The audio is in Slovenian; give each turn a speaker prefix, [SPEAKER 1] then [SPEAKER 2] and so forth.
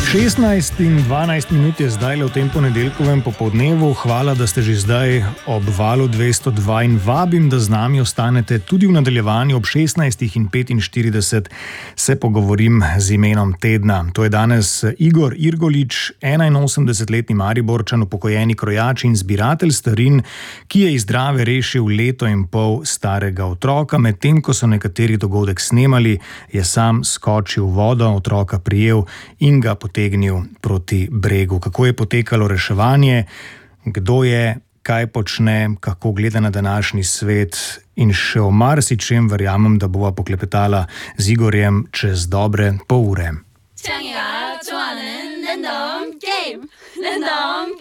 [SPEAKER 1] 16:12 je zdaj v tem ponedeljkovem popoldnevu. Hvala, da ste že zdaj ob valu 202 in vabim, da z nami ostanete tudi v nadaljevanju. Ob 16:45 se pogovorim z imenom tedna. To je danes Igor Irgolič, 81-letni Mariborčan, upokojeni krojač in zbiratelj starin, ki je iz Drave rešil 1,5 leta starega otroka. Medtem ko so nekateri dogodek snemali, je sam skočil v vodo, otroka prijel in ga potegnil proti bregu. Kako je potekalo reševanje, kdo je, kaj počne, kako gleda na današnji svet in še o marsičem verjamem, da bova poklepetala z Igorjem čez dobre pol ure.